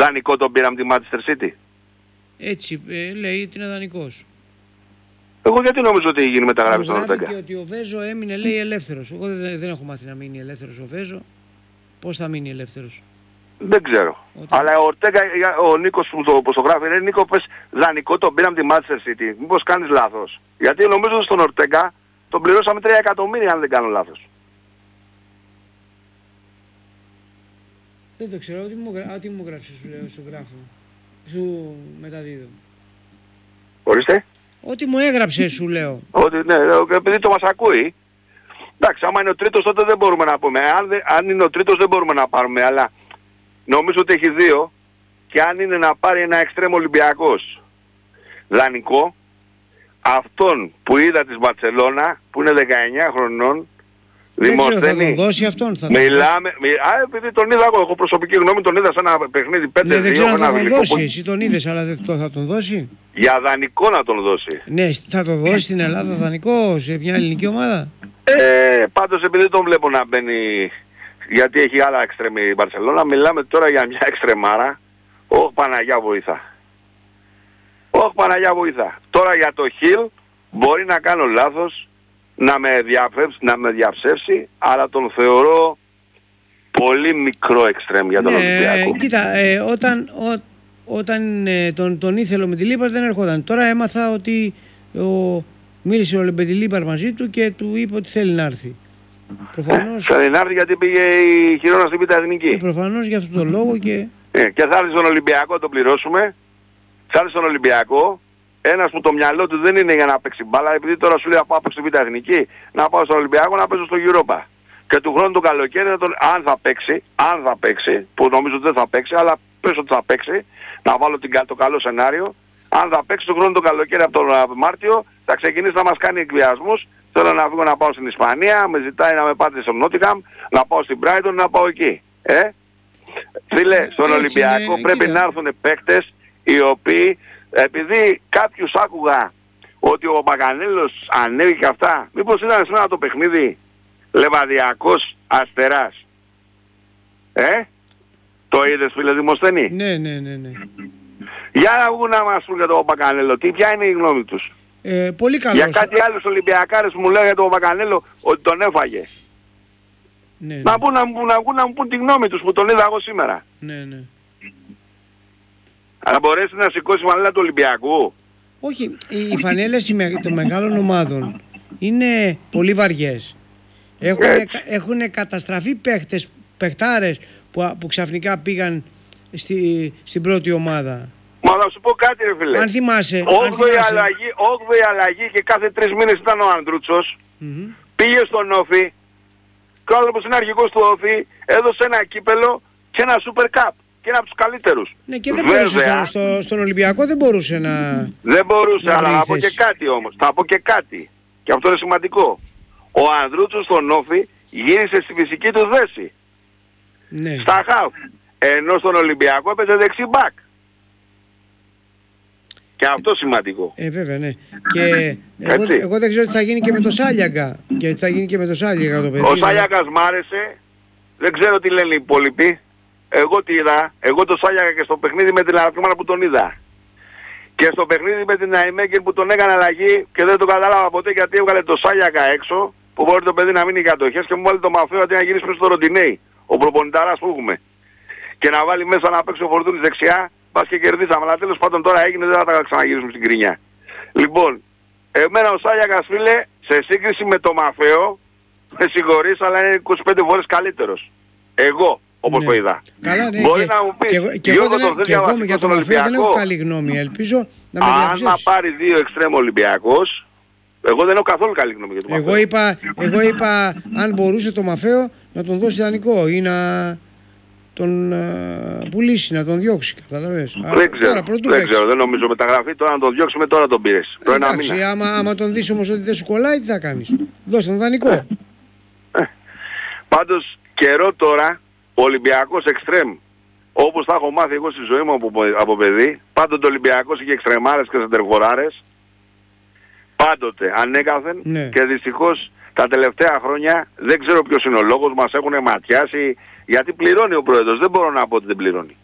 Δανεικό τον πήραμε τη Manchester City. Έτσι λέει ότι είναι δανεικός. Εγώ γιατί νομίζω ότι γίνει μεταγραφή στον Ορτέγκα. Και ότι ο Βέζο έμεινε, λέει, ελεύθερος. Εγώ δεν έχω μάθει να μείνει ελεύθερος ο Βέζο. Πώς θα μείνει ελεύθερος? Δεν ξέρω. Αλλά ο Ορτέγκα, ο Νίκος που το γράφει, είναι Νίκο, πες δανεικό τον πήραμε τη Manchester City. Μήπως κάνεις λάθος? Γιατί νομίζω ότι στον Ορτέγκα τον πληρώσαμε 3 εκατομμύρια, αν δεν κάνω λάθος. Δεν το ξέρω. Τι μου γράψεις, σου γράφω. Σου μεταδίδω. Ορίστε. Ό,τι μου έγραψε, σου λέω. Ότι ναι, επειδή το μας ακούει. Εντάξει, άμα είναι ο τρίτος τότε δεν μπορούμε να πούμε. Αν είναι ο τρίτος δεν μπορούμε να πάρουμε, αλλά νομίζω ότι έχει δύο. Και αν είναι να πάρει ένα εξτρέμ Ολυμπιακός δανεικό, αυτόν που είδα της Μπαρσελόνα, που είναι 19 χρονών, Δημοσθένη. Θα τον δώσει αυτόν, μιλάμε, επειδή τον είδα εγώ, έχω προσωπική γνώμη, τον είδα σε ένα παιχνίδι 5-2. Ναι, δεν ξέρω αν θα τον δώσει, εσύ τον είδες, αλλά δεν θα τον δώσει. Για δανεικό να τον δώσει. Ναι, θα τον δώσει στην Ελλάδα δανεικό, σε μια ελληνική ομάδα. Πάντως επειδή τον βλέπω να μπαίνει, γιατί έχει άλλα εξτρέμ η Μπαρσελόνα, μιλάμε τώρα για μια εξτρεμάρα. Όχι Παναγιά βοηθά. Όχι Παναγιά βοηθά. Τώρα για το Χιλ μπορεί να κάνω λάθος, να με διαψεύσει, αλλά τον θεωρώ πολύ μικρό εξτρέμ για τον Ολυμπιακό. Κοίτα, όταν τον ήθελε με τη Λίπας δεν ερχόταν. Τώρα έμαθα ότι μίλησε ο Λεμπετιλίπαρ μαζί του και του είπε ότι θέλει να έρθει. Προφανώς... θέλει να έρθει γιατί πήγε η Χιρόνα στην Β' Εθνική. Προφανώς για αυτόν τον λόγο και... και θα έρθει στον Ολυμπιακό, τον πληρώσουμε. Θα έρθει στον Ολυμπιακό. Ένας που το μυαλό του δεν είναι για να παίξει μπάλα, επειδή τώρα σου λέει να πάω στη Β' Εθνική, να πάω στον Ολυμπιακό να παίζω στο Europa. Και του χρόνου το καλοκαίρι, αν θα παίξει, που νομίζω ότι δεν θα παίξει, αλλά πες ότι θα παίξει, να βάλω το καλό σενάριο, αν θα παίξει του χρόνου το καλοκαίρι από τον Μάρτιο, θα ξεκινήσει να μας κάνει εκβιασμούς. Θέλω να βγω να πάω στην Ισπανία, με ζητάει να με πάτε στο Νότιχαμ, να πάω στην Brighton, να πάω εκεί. Φίλε, στον Ολυμπιακό πρέπει να έρθουν παίκτες οι οποίοι, επειδή κάποιους άκουγα ότι ο Παπακανέλος ανέβηκε και αυτά, μήπως ήταν σήμερα το παιχνίδι Λεβαδιακός Αστεράς. Το είδες φίλε Δημοσθένη? Ναι. Για να βγουν να μας πούν για τον Παπακανέλο, ποια είναι η γνώμη τους? Πολύ καλός. Για κάτι άλλους Ολυμπιακάρες που μου λέει για τον Παπακανέλο ότι τον έφαγε. Ναι. Να μου πούν τη γνώμη τους που τον είδα εγώ σήμερα. Ναι. Αλλά μπορέσει να σηκώσει φανέλα του Ολυμπιακού? Όχι, οι φανέλες των μεγάλων ομάδων είναι πολύ βαριές. Έχουν καταστραφεί παιχτάρες που ξαφνικά πήγαν στην πρώτη ομάδα. Μα θα σου πω κάτι ρε φίλε. Αν θυμάσαι. 8η αλλαγή και κάθε 3 μήνες ήταν ο Ανδρούτσος. Πήγε στον Όφη. Και ο άνθρωπος είναι αρχηγός του Όφη. Έδωσε ένα κύπελο και ένα Super Cup. Και είναι από τους καλύτερους. Ναι, και δεν μπορούσε στον Ολυμπιακό δεν μπορούσε να... Δεν μπορούσε, αλλά θα πω και κάτι όμως. Θα πω και κάτι. Και αυτό είναι σημαντικό. Ο Ανδρούτσος στον Όφη γύρισε στη φυσική του θέση. Ναι. Στα χαφ. Ενώ στον Ολυμπιακό έπαιζε δεξί μπακ. Και αυτό σημαντικό. Βέβαια, ναι. Και εγώ δεν ξέρω τι θα γίνει και με το Σάλιαγκα. Και τι θα γίνει και με το Σάλιαγκα το παιδί. Ο Σάλιαγκας μ' άρεσε. Δεν ξέρω τι λένε οι υπόλοιποι. Εγώ τι είδα? Εγώ το Σάλιαγκα και στο παιχνίδι με την Αρακλούμανα που τον είδα. Και στο παιχνίδι με την Αϊμέγκερ που τον έκανε αλλαγή και δεν το κατάλαβα ποτέ γιατί έβγαλε το Σάλιαγκα έξω. Που μπορεί το παιδί να μείνει κατοχές και μου βάλει το Μαφέο αντί να γυρίσει πίσω στο Ροντινέι. Ο προπονητάρας που έχουμε. Και να βάλει μέσα να παίξει ο Φορτούνης δεξιά. Πας και κερδίσαμε, αλλά τέλος πάντων τώρα έγινε, δεν θα τα ξαναγυρίσουμε στην κρίνια. Λοιπόν, εμένα ο Σάλιαγκας φίλε, σε σύγκριση με το Μαφέο, με συγχωρείς, αλλά είναι 25 φορές καλύτερος. Εγώ, όπως το είδα. Καλά, ναι, μπορεί να μου πεις, και εγώ για τον Μαφέο δεν έχω καλή γνώμη, ελπίζω να με διαψεύσεις. Αν θα πάρει 2 εξτρέμ Ολυμπιακός, εγώ δεν έχω καθόλου καλή γνώμη για τον Μαφέο. Εγώ είπα, αν μπορούσε το Μαφέο να τον δώσει δανεικό ή να τον πουλήσει, να τον διώξει, καταλαβες. Δεν ξέρω, δεν νομίζω μεταγραφή, τώρα να τον διώξουμε, τώρα τον πήρες. Εντάξει, άμα τον δεις όμως ότι δεν σου κολλάει, τι θα κάνεις? Δώσε τον δανεικό. Πάντως καιρό τώρα, ο Ολυμπιακός εξτρέμ, όπως θα έχω μάθει εγώ στη ζωή μου από παιδί, πάντοτε ο Ολυμπιακός είχε εξτρεμάρες και σεντερφοράρες, πάντοτε, ανέκαθεν, ναι. Και δυστυχώς τα τελευταία χρόνια, δεν ξέρω ποιος είναι ο λόγος, μας έχουν ματιάσει, γιατί πληρώνει ο πρόεδρος, δεν μπορώ να πω ότι δεν πληρώνει.